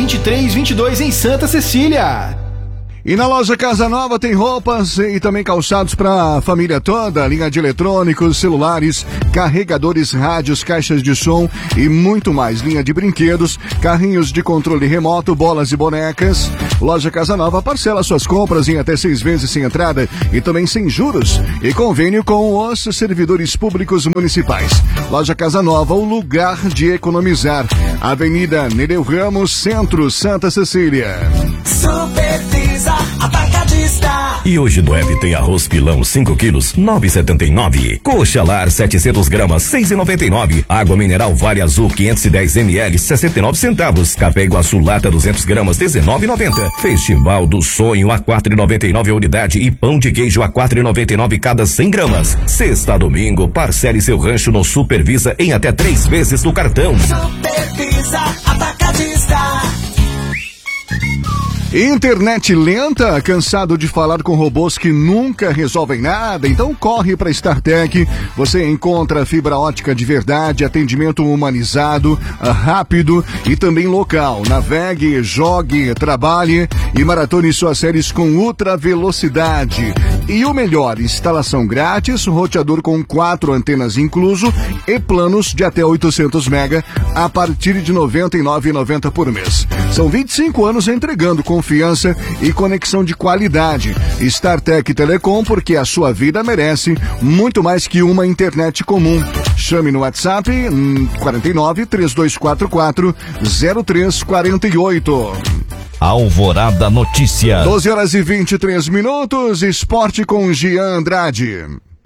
2322 em Santa Cecília. E na loja Casa Nova tem roupas e também calçados para a família toda, linha de eletrônicos, celulares, carregadores, rádios, caixas de som e muito mais. Linha de brinquedos, carrinhos de controle remoto, bolas e bonecas. Loja Casa Nova parcela suas compras em até 6 vezes sem entrada e também sem juros. E convênio com os servidores públicos municipais. Loja Casa Nova, o lugar de economizar. Avenida Nereu Ramos, Centro, Santa Cecília. Super Pisa Atacadista. E hoje no Web tem arroz pilão 5 quilos, 9,79. Coxa lar 700 gramas, 6,99. Água mineral Vale Azul 510 ml, 69 centavos. Café Iguaçu lata 200 gramas, 19,90. Festival do Sonho a 4,99 a unidade e pão de queijo a 4,99 cada 100 gramas. Sexta a domingo, parcele seu rancho no Supervisa em até 3 vezes no cartão. Supervisa Atacadista. Internet lenta? Cansado de falar com robôs que nunca resolvem nada? Então corre para StarTech. Você encontra fibra ótica de verdade, atendimento humanizado, rápido e também local. Navegue, jogue, trabalhe e maratone suas séries com ultra velocidade. E o melhor, instalação grátis, roteador com 4 antenas incluso e planos de até 800 mega a partir de R$ 99,90 por mês. São 25 anos entregando confiança e conexão de qualidade. StarTech Telecom, porque a sua vida merece muito mais que uma internet comum. Chame no WhatsApp 49 3244 0348. Alvorada Notícias. 12h23, esporte com Gian Andrade.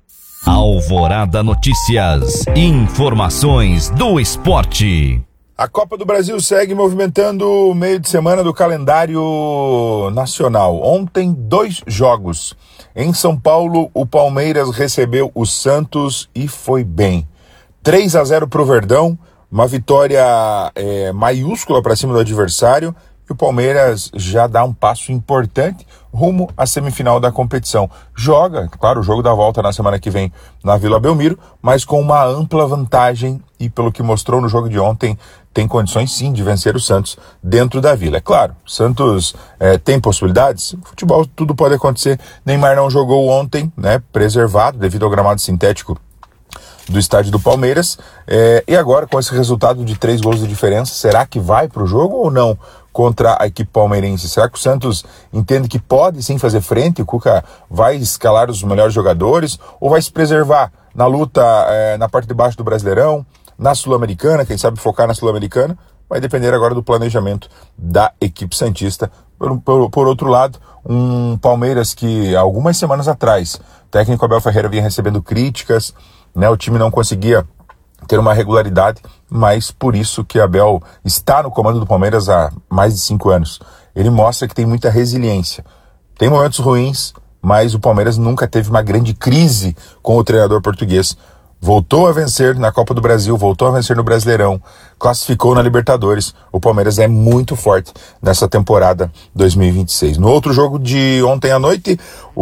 Alvorada Notícias, informações do esporte. A Copa do Brasil segue movimentando o meio de semana do calendário nacional. Ontem, 2 jogos. Em São Paulo, o Palmeiras recebeu o Santos e foi bem. 3-0 para o Verdão, uma vitória maiúscula para cima do adversário. E o Palmeiras já dá um passo importante rumo à semifinal da competição. Joga, claro, o jogo da volta na semana que vem na Vila Belmiro, mas com uma ampla vantagem e pelo que mostrou no jogo de ontem, tem condições sim de vencer o Santos dentro da Vila. É claro, o Santos tem possibilidades, no futebol tudo pode acontecer. Neymar não jogou ontem, né, preservado devido ao gramado sintético do estádio do Palmeiras, e agora com esse resultado de 3 gols de diferença, será que vai para o jogo ou não contra a equipe palmeirense? Será que o Santos entende que pode sim fazer frente? O Cuca vai escalar os melhores jogadores ou vai se preservar na luta na parte de baixo do Brasileirão, na Sul-Americana, quem sabe focar na Sul-Americana? Vai depender agora do planejamento da equipe santista. Por outro lado, um Palmeiras que algumas semanas atrás o técnico Abel Ferreira vinha recebendo críticas, né? O time não conseguia ter uma regularidade, mas por isso que Abel está no comando do Palmeiras há mais de 5 anos. Ele mostra que tem muita resiliência. Tem momentos ruins, mas o Palmeiras nunca teve uma grande crise com o treinador português. Voltou a vencer na Copa do Brasil, voltou a vencer no Brasileirão, classificou na Libertadores. O Palmeiras é muito forte nessa temporada 2026. No outro jogo de ontem à noite,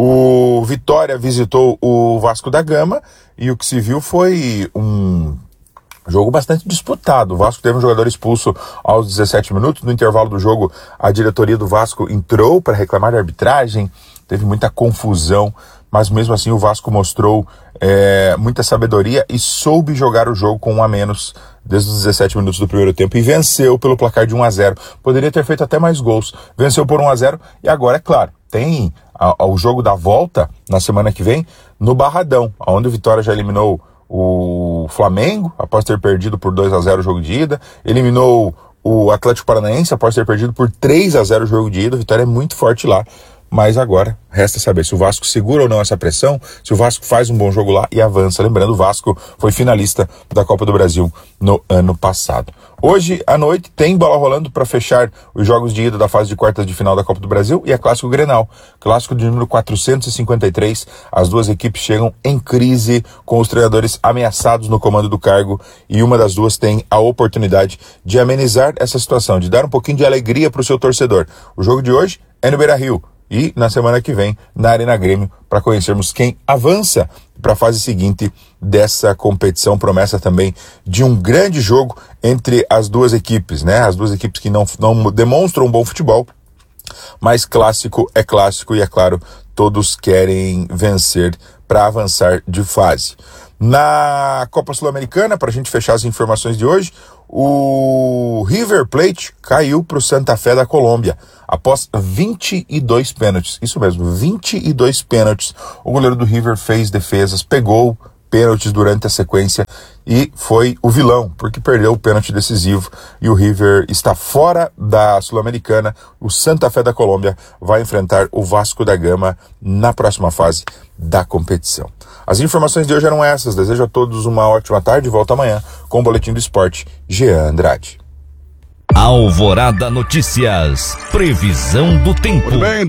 o Vitória visitou o Vasco da Gama e o que se viu foi um jogo bastante disputado. O Vasco teve um jogador expulso aos 17 minutos. No intervalo do jogo, a diretoria do Vasco entrou para reclamar de arbitragem. Teve muita confusão, mas mesmo assim o Vasco mostrou muita sabedoria e soube jogar o jogo com 1 a menos desde os 17 minutos do primeiro tempo e venceu pelo placar de 1-0. Poderia ter feito até mais gols. Venceu por 1-0 e agora, é claro, tem o jogo da volta na semana que vem no Barradão, onde o Vitória já eliminou o Flamengo, após ter perdido por 2-0 o jogo de ida, eliminou o Atlético Paranaense após ter perdido por 3-0 o jogo de ida. A Vitória é muito forte lá. Mas agora resta saber se o Vasco segura ou não essa pressão, se o Vasco faz um bom jogo lá e avança. Lembrando, o Vasco foi finalista da Copa do Brasil no ano passado. Hoje à noite tem bola rolando para fechar os jogos de ida da fase de quartas de final da Copa do Brasil e a Clássico Grenal. Clássico de número 453. As duas equipes chegam em crise com os treinadores ameaçados no comando do cargo e uma das duas tem a oportunidade de amenizar essa situação, de dar um pouquinho de alegria para o seu torcedor. O jogo de hoje é no Beira-Rio. e na semana que vem na Arena Grêmio para conhecermos quem avança para a fase seguinte dessa competição. Promessa também de um grande jogo entre as duas equipes, né? As duas equipes que não demonstram um bom futebol, mas clássico é clássico e, é claro, todos querem vencer para avançar de fase. Na Copa Sul-Americana, para a gente fechar as informações de hoje, o River Plate caiu para o Santa Fé da Colômbia após 22 pênaltis. Isso mesmo, 22 pênaltis. O goleiro do River fez defesas, pegou pênaltis durante a sequência e foi o vilão, porque perdeu o pênalti decisivo e o River está fora da Sul-Americana. O Santa Fé da Colômbia vai enfrentar o Vasco da Gama na próxima fase da competição. As informações de hoje eram essas. Desejo a todos uma ótima tarde e volto amanhã com o Boletim do Esporte. Jean Andrade. Alvorada Notícias. Previsão do tempo. Muito bem,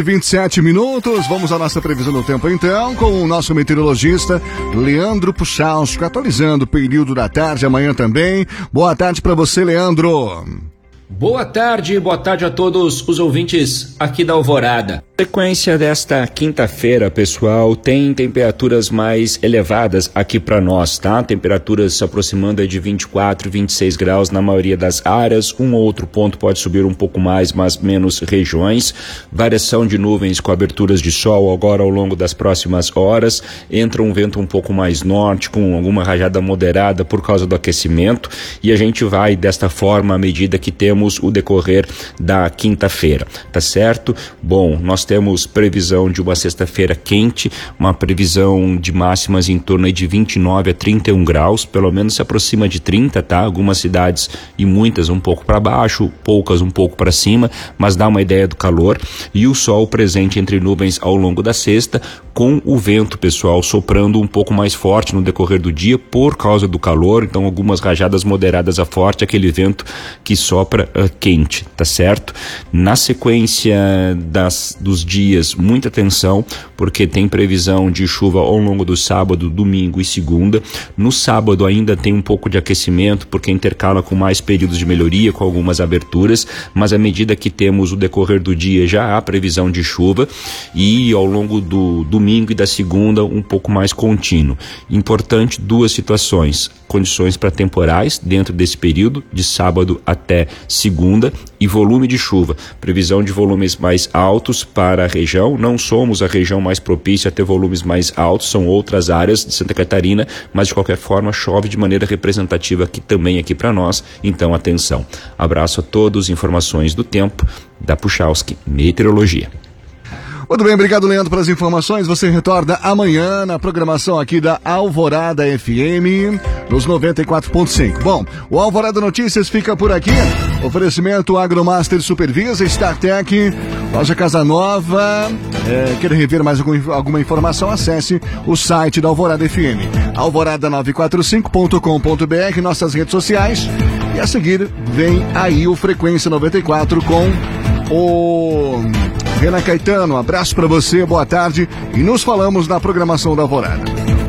12h27. Vamos à nossa previsão do tempo então, com o nosso meteorologista Leandro Puchalski, atualizando o período da tarde, amanhã também. Boa tarde para você, Leandro. Boa tarde a todos os ouvintes aqui da Alvorada. Sequência desta quinta-feira, pessoal, tem temperaturas mais elevadas aqui para nós, tá? Temperaturas se aproximando de 24, 26 graus na maioria das áreas. Um ou outro ponto pode subir um pouco mais, mas menos regiões. Variação de nuvens com aberturas de sol agora ao longo das próximas horas. Entra um vento um pouco mais norte, com alguma rajada moderada por causa do aquecimento. E a gente vai desta forma à medida que temos o decorrer da quinta-feira, tá certo? Bom, nós temos previsão de uma sexta-feira quente, uma previsão de máximas em torno de 29 a 31 graus, pelo menos se aproxima de 30, tá? Algumas cidades e muitas um pouco para baixo, poucas um pouco para cima, mas dá uma ideia do calor. E o sol presente entre nuvens ao longo da sexta, com o vento, pessoal, soprando um pouco mais forte no decorrer do dia por causa do calor. Então algumas rajadas moderadas a forte, aquele vento que sopra quente, tá certo? Na sequência dos dias, muita atenção, porque tem previsão de chuva ao longo do sábado, domingo e segunda. No sábado ainda tem um pouco de aquecimento, porque intercala com mais períodos de melhoria, com algumas aberturas, mas à medida que temos o decorrer do dia, já há previsão de chuva, e ao longo do domingo e da segunda, um pouco mais contínuo. Importante, duas situações: condições para temporais dentro desse período, de sábado até segunda, e volume de chuva. Previsão de volumes mais altos para a região. Não somos a região mais propícia a ter volumes mais altos, são outras áreas de Santa Catarina, mas de qualquer forma chove de maneira representativa aqui também, aqui para nós. Então atenção. Abraço a todos. Informações do tempo da Puchalski Meteorologia. Muito bem, obrigado, Leandro, pelas informações. Você retorna amanhã na programação aqui da Alvorada FM, nos 94.5. Bom, o Alvorada Notícias fica por aqui. Oferecimento Agromaster Supervisa, StarTech, Loja Casa Nova. Quer rever mais alguma informação? Acesse o site da Alvorada FM, alvorada945.com.br, nossas redes sociais. E a seguir vem aí o Frequência 94 com o Renan Caetano. Um abraço pra você, boa tarde, e nos falamos na programação da Alvorada.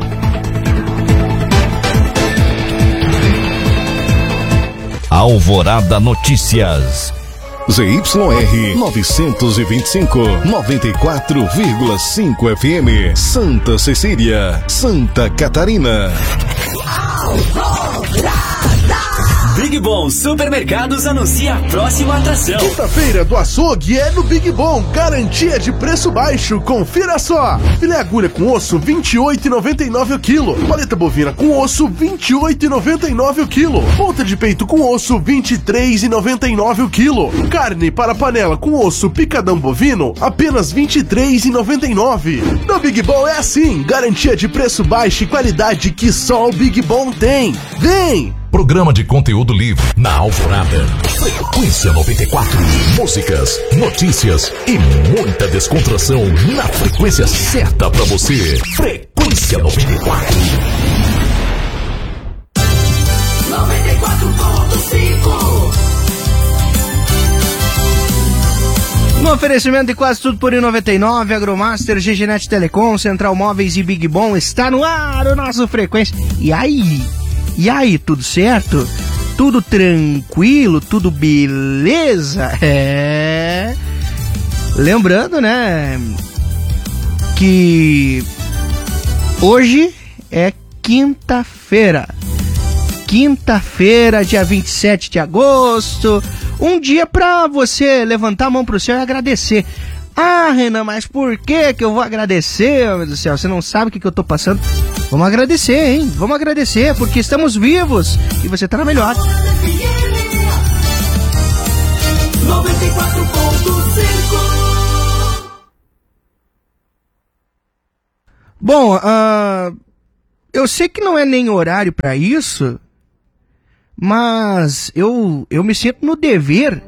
Alvorada Notícias. ZYR 925, 94,5 FM, Santa Cecília, Santa Catarina. Big Bom Supermercados anuncia a próxima atração. Quinta-feira do açougue é no Big Bom. Garantia de preço baixo. Confira só. Filé agulha com osso, R$ 28,99 o quilo. Paleta bovina com osso, R$ 28,99 o quilo. Ponta de peito com osso, R$ 23,99 o quilo. Carne para panela com osso picadão bovino, apenas R$ 23,99. No Big Bom é assim. Garantia de preço baixo e qualidade que só o Big Bom tem. Vem! Programa de conteúdo livre na Alvorada. Frequência 94. Músicas, notícias e muita descontração na frequência certa pra você. Frequência 94. 94.5. No oferecimento de quase tudo por R$1,99, Agromaster, GGNet Telecom, Central Móveis e Big Bom, está no ar o nosso Frequência. E aí, tudo certo? Tudo tranquilo? Tudo beleza? Lembrando, né, que hoje é quinta-feira. Quinta-feira, dia 27 de agosto. Um dia pra você levantar a mão pro céu e agradecer. Ah, Renan, mas por que eu vou agradecer, meu Deus do céu? Você não sabe o que eu tô passando? Vamos agradecer, hein? Vamos agradecer, porque estamos vivos e você tá na melhor. 94.5. Bom, eu sei que não é nem horário pra isso, mas eu me sinto no dever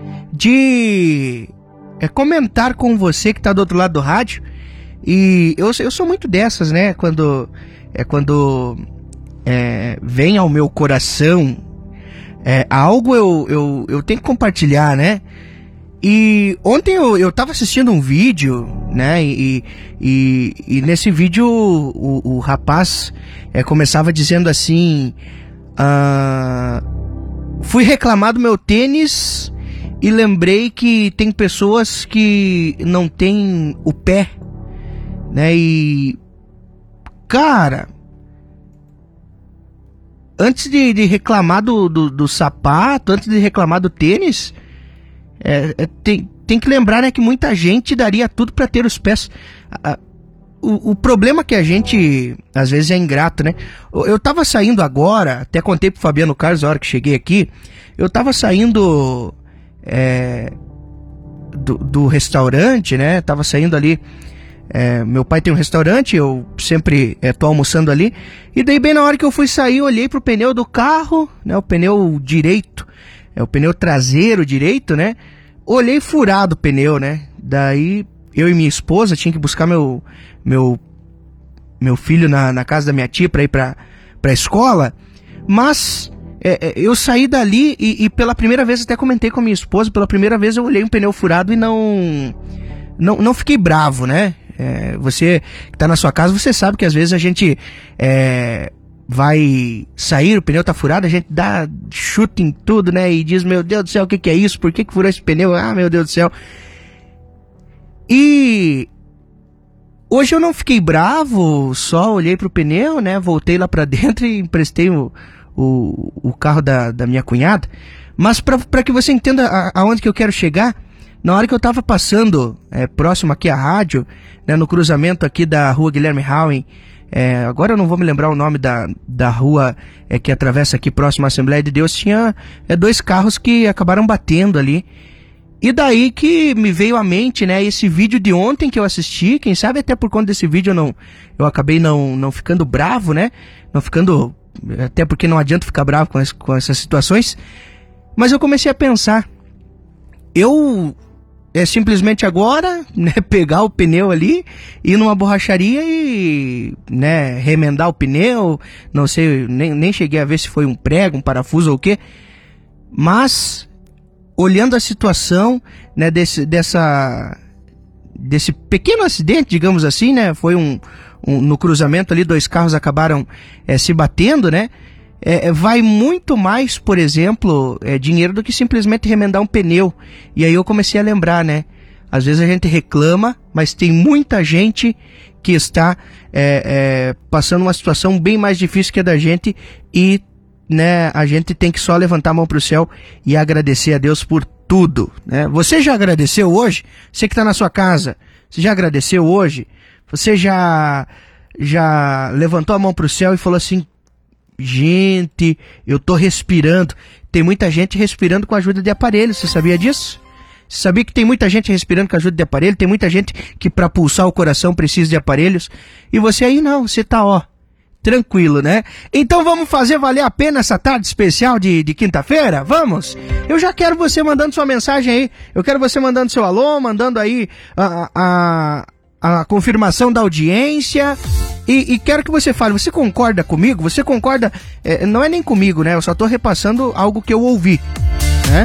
de comentar com você que tá do outro lado do rádio. E eu sou muito dessas, né? Quando vem ao meu coração algo, eu tenho que compartilhar, né? E ontem eu tava assistindo um vídeo, né? E nesse vídeo o rapaz começava dizendo assim: fui reclamar do meu tênis e lembrei que tem pessoas que não têm o pé, né? E cara, antes de reclamar do sapato, antes de reclamar do tênis, tem que lembrar, né, que muita gente daria tudo para ter os pés. O problema é que a gente às vezes é ingrato, né? Eu tava saindo agora, até contei pro Fabiano Carlos a hora que cheguei aqui. Eu tava saindo do restaurante, né? Tava saindo ali. Meu pai tem um restaurante, eu sempre tô almoçando ali. E daí, bem na hora que eu fui sair, eu olhei pro pneu do carro, né? O pneu direito, o pneu traseiro direito, né? Olhei furado o pneu, né? Daí eu e minha esposa tinha que buscar meu filho na casa da minha tia pra ir pra escola. Mas eu saí dali e pela primeira vez, até comentei com a minha esposa, pela primeira vez eu olhei um pneu furado e não fiquei bravo, né? Você que tá na sua casa, você sabe que às vezes a gente vai sair, o pneu tá furado, a gente dá chute em tudo, né? E diz, meu Deus do céu, o que é isso? Por que furou esse pneu? Ah, meu Deus do céu. E hoje eu não fiquei bravo, só olhei pro pneu, né? Voltei lá pra dentro e emprestei o carro da minha cunhada. Mas pra que você entenda aonde que eu quero chegar, na hora que eu tava passando próximo aqui à rádio, né, no cruzamento aqui da rua Guilherme Howen, agora eu não vou me lembrar o nome da rua que atravessa aqui próximo à Assembleia de Deus, tinha dois carros que acabaram batendo ali. E daí que me veio à mente, né, esse vídeo de ontem que eu assisti. Quem sabe até por conta desse vídeo eu acabei não ficando bravo, né, não ficando, até porque não adianta ficar bravo com essas situações. Mas eu comecei a pensar, simplesmente agora, né, pegar o pneu ali, ir numa borracharia e, né, remendar o pneu, não sei, nem cheguei a ver se foi um prego, um parafuso ou o quê, mas olhando a situação, né, desse pequeno acidente, digamos assim, né, foi no cruzamento ali, dois carros acabaram se batendo, né, vai muito mais, por exemplo, dinheiro do que simplesmente remendar um pneu. E aí eu comecei a lembrar, né? Às vezes a gente reclama, mas tem muita gente que está passando uma situação bem mais difícil que a da gente e, né, a gente tem que só levantar a mão pro céu e agradecer a Deus por tudo, né? Você já agradeceu hoje? Você que está na sua casa, você já agradeceu hoje? Você já levantou a mão pro céu e falou assim: gente, eu tô respirando. Tem muita gente respirando com a ajuda de aparelho, você sabia disso? Você sabia que tem muita gente respirando com a ajuda de aparelho? Tem muita gente que para pulsar o coração precisa de aparelhos. E você aí não, você tá tranquilo, né? Então vamos fazer valer a pena essa tarde especial de quinta-feira? Vamos? Eu já quero você mandando sua mensagem aí. Eu quero você mandando seu alô, mandando aí a confirmação da audiência. E quero que você fale, você concorda comigo? Você concorda? Não é nem comigo, né? Eu só tô repassando algo que eu ouvi, né?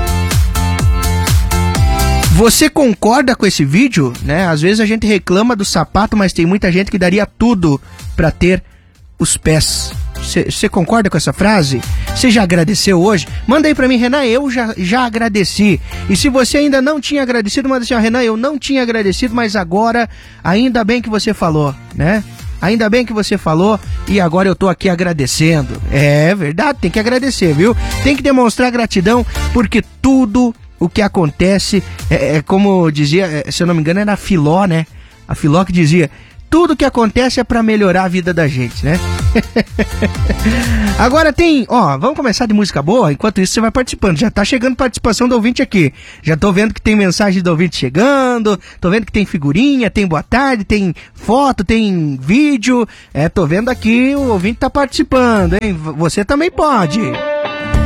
Você concorda com esse vídeo, né? Às vezes a gente reclama do sapato, mas tem muita gente que daria tudo pra ter os pés. Você concorda com essa frase? Você já agradeceu hoje? Manda aí pra mim, Renan, eu já agradeci. E se você ainda não tinha agradecido, manda assim, ó, Renan, eu não tinha agradecido, mas agora, ainda bem que você falou, né? Ainda bem que você falou e agora eu tô aqui agradecendo. É verdade, tem que agradecer, viu? Tem que demonstrar gratidão, porque tudo o que acontece, como dizia, se eu não me engano, era a Filó, né? A Filó que dizia, tudo que acontece é pra melhorar a vida da gente, né? Agora vamos começar de música boa, enquanto isso você vai participando, já tá chegando participação do ouvinte aqui, já tô vendo que tem mensagem do ouvinte chegando, tô vendo que tem figurinha, tem boa tarde, tem foto, tem vídeo, tô vendo aqui, o ouvinte tá participando, hein? Você também pode.